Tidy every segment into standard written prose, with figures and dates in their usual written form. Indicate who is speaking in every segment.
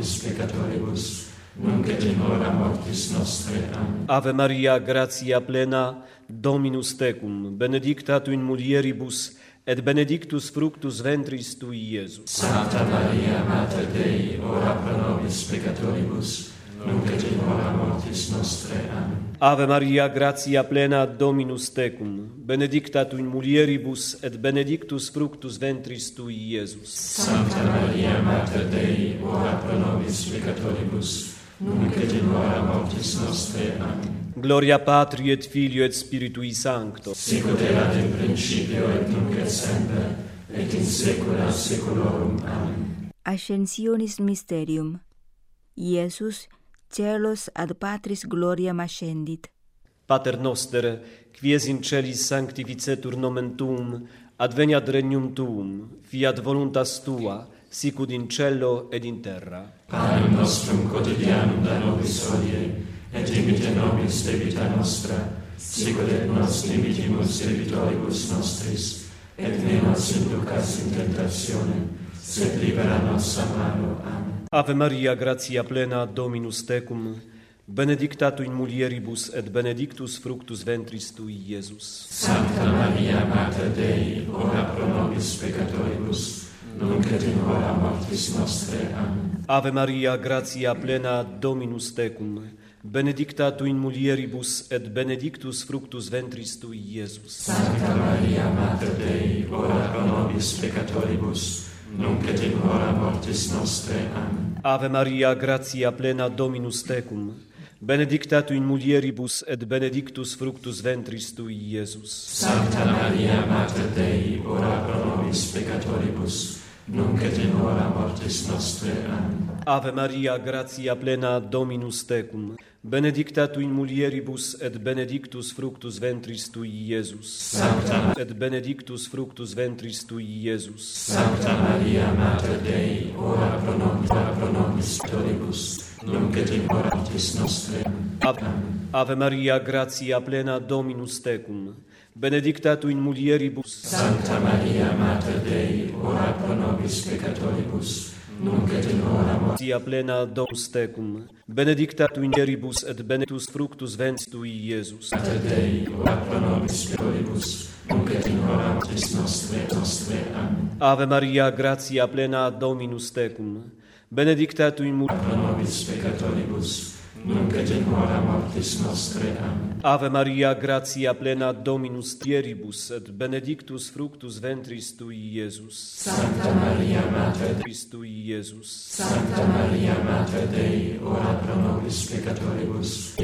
Speaker 1: nobis peccatoribus, nunc et in hora mortis nostre. Amen.
Speaker 2: Ave Maria, gratia plena, Dominus tecum, benedicta tu in mulieribus, et benedictus fructus ventris tui, Iesus.
Speaker 1: Sancta Maria, Mater Dei, ora pro nobis peccatoribus, nunc et in hora mortis nostre. Amen.
Speaker 2: Ave Maria, gratia plena, Dominus tecum, benedicta tu in mulieribus, et benedictus fructus ventris tui, Iesus.
Speaker 1: Sancta Maria, Mater Dei, ora pro nobis peccatoribus, nunc et in hora mortis nostre. Amen.
Speaker 2: Gloria Patri et Filio et Spiritui Sancto.
Speaker 1: Sicut erat in principio et nunc et semper, et in saecula saeculorum. Amen.
Speaker 3: Ascensionis Mysterium. Iesus celos ad Patris gloriam ascendit.
Speaker 2: Pater noster, quies in celis sanctificetur nomen tuum, adveniat regnum tuum, fiat voluntas tua, sicut in cielo ed in terra.
Speaker 1: Panem nostrum quotidianum da nobis hodie, et dimite nobis debita nostra, sicut et nos dimitimus debitoribus nostris, et ne nos inducas in tentationem, sed libera nos a malo. Amen.
Speaker 2: Ave Maria, gratia plena, Dominus tecum, benedicta tu in mulieribus, et benedictus fructus ventris tui, Iesus.
Speaker 1: Sancta Maria, Mater Dei, ora pro nobis peccatoribus, nunc et in hora mortis nostre. Amen.
Speaker 2: Ave Maria, gratia plena, Dominus tecum, benedicta tu in mulieribus, et benedictus fructus ventris tui, Iesus.
Speaker 1: Sancta Maria, Mater Dei, ora pro nobis peccatoribus, nunc et in hora mortis nostre. Amen.
Speaker 2: Ave Maria, gratia plena, Dominus tecum, benedicta tu in mulieribus, et benedictus fructus ventris tui, Iesus.
Speaker 1: Sancta Maria, Mater Dei, ora pro nobis peccatoribus, nunc et in hora mortis nostre. Amen.
Speaker 2: Ave Maria, gratia plena, Dominus tecum, benedicta tu in mulieribus, et benedictus fructus ventris tui, Iesus.
Speaker 1: Sancta
Speaker 2: et benedictus fructus ventris tui, Iesus.
Speaker 1: Sancta Maria, Mater Dei, ora pro nobis peccatoribus, nunc et in hora mortis nostre. Amen.
Speaker 2: Ave Maria, gratia plena, Dominus tecum, benedicta tu in mulieribus.
Speaker 1: Sancta Maria, Mater Dei, ora pro nobis peccatoribus, nunc et in hora mortis.
Speaker 2: Gratia plena, Dominus tecum, benedicta tu in mulieribus, et benedictus fructus ventris tui, Iesus.
Speaker 1: Mater Dei, ora pro nobis peccatoribus, nunc et in hora mortis nostre. Amen.
Speaker 2: Ave Maria, gratia plena, Dominus tecum, benedicta tu in mulieribus.
Speaker 1: Pro nobis peccatoribus, nunc et in hora mortis nostre. Amen.
Speaker 2: Ave Maria, gratia plena, Dominus tieribus, et benedictus fructus ventris tui, Iesus.
Speaker 1: Sancta Maria, Mater Dei,
Speaker 2: Tui, Iesus.
Speaker 1: Sancta Maria, Mater Dei, ora pro nobis peccatoribus,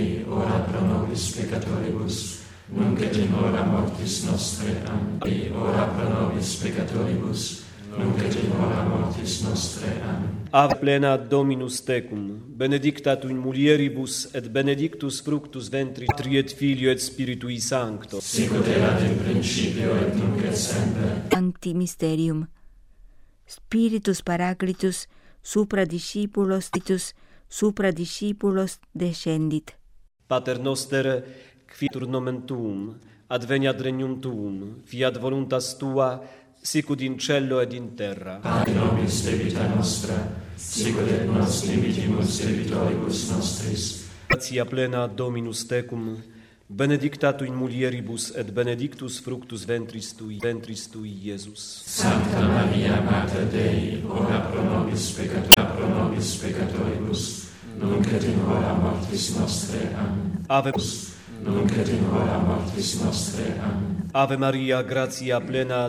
Speaker 1: nunc et in hora mortis nostre. Amen. Ora pro nobis peccatoribus, nunc et in hora mortis nostre. Amen.
Speaker 2: Ave plena, Dominus tecum, benedicta tu in mulieribus, et benedictus fructus ventris Patri et Filio et Spiritui Sancto.
Speaker 1: Sicut erat in principio et nunc et semper.
Speaker 3: Sancti Mysterium. Spiritus Paraclitus supra discipulos descendit.
Speaker 2: Pater noster, quitur nomen tuum, adveniat regnum tuum, fiat voluntas tua, sicut in cielo ed in terra.
Speaker 1: Panem nobis debita nostra, sicut et nos dimitimus debitoribus nostris.
Speaker 2: Gratia plena, Dominus tecum, benedicta tu in mulieribus, et benedictus fructus ventris tui, Iesus.
Speaker 1: Sancta Maria, Mater Dei, ora pro nobis peccatoribus, nunc et in hora mortis nostre. Amen. Nunc et in hora mortis nostre. Amen.
Speaker 2: Ave Maria, gratia plena,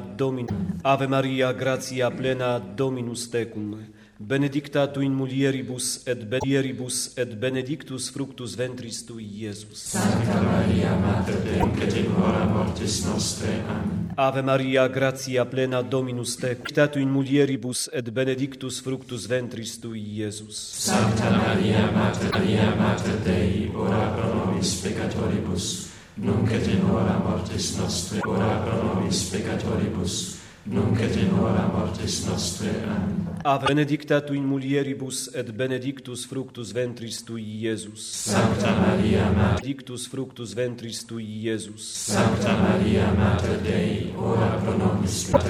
Speaker 2: Dominus tecum, benedicta tu in mulieribus, et benedictus fructus ventris tui, Iesus.
Speaker 1: Sancta Maria, Mater Dei, nunc et in hora mortis nostre. Amen.
Speaker 2: Ave Maria, gratia plena, Dominus tecum, benedicta tu in mulieribus, et benedictus fructus ventris tui, Iesus.
Speaker 1: Sancta Maria, Mater Dei, ora pro nobis peccatoribus, nunc et in hora mortis nostre. Ora pro nobis peccatoribus, nunc et in hora mortis nostre. Amen.
Speaker 2: Ave benedicta tu in mulieribus, et benedictus fructus ventris tui, Iesus.
Speaker 1: Sancta Maria,
Speaker 2: benedictus fructus ventris tui, Iesus.
Speaker 1: Sancta Maria, Mater Dei, ora pro nobis